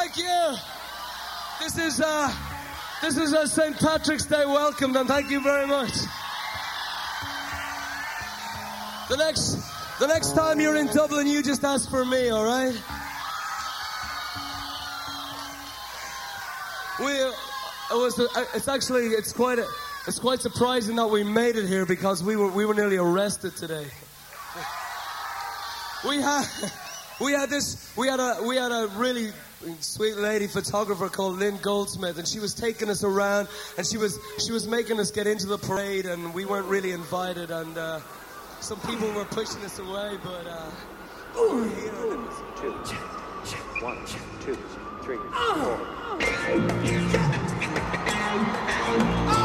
Thank you. This is a St. Patrick's Day welcome, and thank you very much. The next time you're in Dublin, you just ask for me, all right? It's quite surprising that we made it here because we were nearly arrested today. We had a really sweet lady photographer called Lynn Goldsmith, and she was taking us around, and she was making us get into the parade, and we weren't really invited, and some people were pushing us away, but we're here. And it was... 1, 2, 3, 4.